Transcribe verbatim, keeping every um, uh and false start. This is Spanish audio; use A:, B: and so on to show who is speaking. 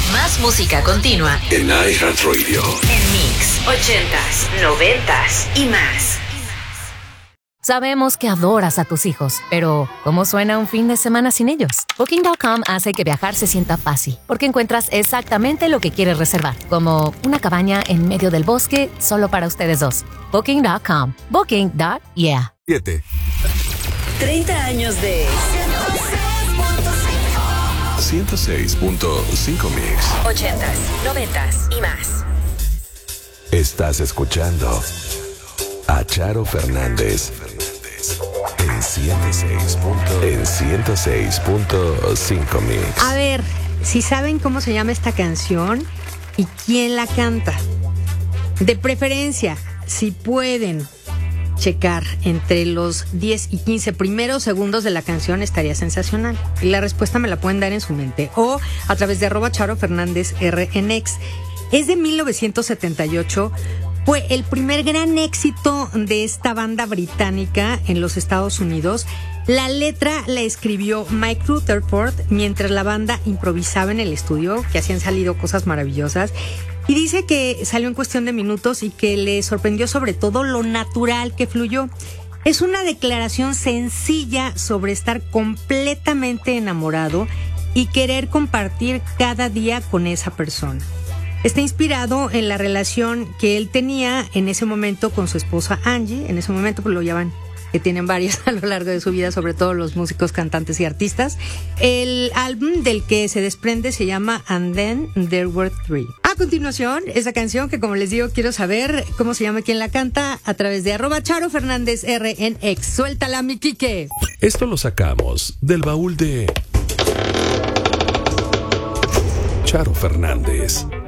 A: Más música continua
B: en iHeartRadio.
A: En Mix, ochentas, noventas y más.
C: Sabemos que adoras a tus hijos, pero ¿cómo suena un fin de semana sin ellos? Booking punto com hace que viajar se sienta fácil, porque encuentras exactamente lo que quieres reservar, como una cabaña en medio del bosque solo para ustedes dos. Booking punto com. Booking. Yeah.
B: Siete.
A: treinta años de
B: ciento seis punto cinco Mix.
A: ochentas, noventas y más.
B: Estás escuchando a Charo Fernández en ciento seis punto, en ciento seis punto cinco Mix.
D: A ver, si saben cómo se llama esta canción y quién la canta. De preferencia, si pueden checar entre los diez y quince primeros segundos de la canción, estaría sensacional. Y la respuesta me la pueden dar en su mente o a través de arroba Charo Fernández R en X. Es de mil novecientos setenta y ocho. Fue el primer gran éxito de esta banda británica en los Estados Unidos. La letra la escribió Mike Rutherford mientras la banda improvisaba en el estudio, que así han salido cosas maravillosas. Y dice que salió en cuestión de minutos y que le sorprendió sobre todo lo natural que fluyó. Es una declaración sencilla sobre estar completamente enamorado y querer compartir cada día con esa persona. Está inspirado en la relación que él tenía en ese momento con su esposa Angie. En ese momento, pues lo llaman, que tienen varias a lo largo de su vida, sobre todo los músicos, cantantes y artistas. El álbum del que se desprende se llama And Then There Were Three. A continuación, esa canción que, como les digo, quiero saber cómo se llama, quién la canta, a través de arroba Charo Fernández R en X. Suéltala, mi Quique.
B: Esto lo sacamos del baúl de Charo Fernández.